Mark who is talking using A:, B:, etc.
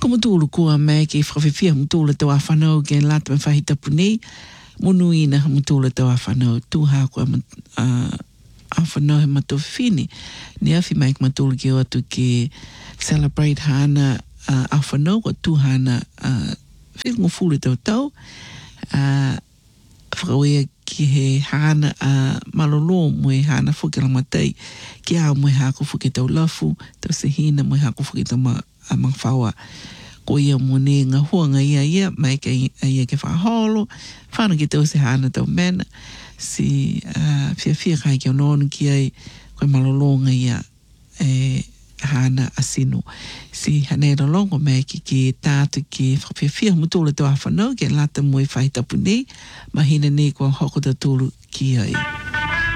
A: Ko mutulu kua mai ke whawhiwhia mutulu tau a whanau ke lata me whahita punei. Munuina mutulu tau a whanau. Tūhā kua a whanau he matowhine. Ni awhi mai ke mutulu ke atu ke celebrate hana a whanau kua tūhana whiungo fulu tau tau. Whakawea ki he hana malolo mo he hana whukera matai. Ki a mo he hako whuke tau lafu. Tau sehina mo he hako whuke tau mangwhaua. Ko ia mone ngā huanga ia mai ka ia ke whaholo. Whana ki tau se hana tau mena. Si whia kai ki ononu ki ai koe malolonga ia hana asino. Si haneira longo mai ki tātu ki whia mutolo tau a whanau ke lata mo e whaita punei. Mahina nei kua hoko ta tolu ki ai.